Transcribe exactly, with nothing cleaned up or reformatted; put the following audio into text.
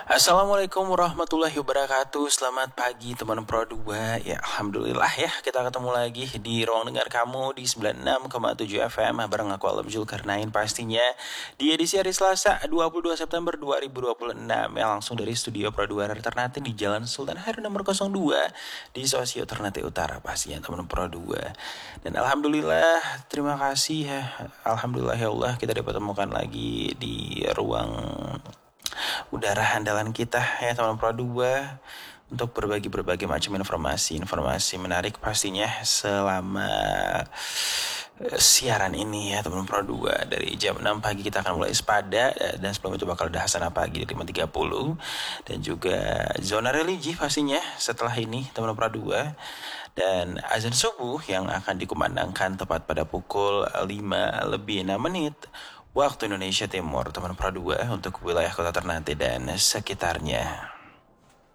Assalamualaikum warahmatullahi wabarakatuh. Selamat pagi teman Pro dua. Ya Alhamdulillah ya, kita ketemu lagi di ruang dengar kamu di sembilan puluh enam koma tujuh F M bareng aku Alam Zulkarnain pastinya. Di edisi hari Selasa dua puluh dua September dua ribu dua puluh enam ya, langsung dari studio Pro dua Ternate di Jalan Sultan Hairun nomor nol dua di Sosio Ternate Utara pastinya teman Pro dua. Dan Alhamdulillah, terima kasih ya. Alhamdulillah ya Allah, kita dapat temukan lagi di ruang udara andalan kita ya teman Pro dua untuk berbagi berbagai macam informasi-informasi menarik pastinya selama uh, siaran ini ya teman Pro dua. Dari jam enam pagi kita akan mulai sepada, dan sebelum itu bakal ada Hasanah pagi di lima tiga puluh, dan juga zona religi pastinya setelah ini teman Pro dua, dan azan subuh yang akan dikumandangkan tepat pada pukul lima lebih enam menit waktu Indonesia Timur teman Pro dua untuk wilayah kota Ternate dan sekitarnya.